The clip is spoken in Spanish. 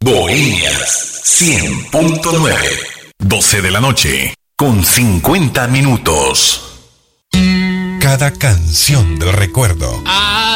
Bohemias 100.9. 12 de la noche, con 50 minutos. Cada canción del recuerdo.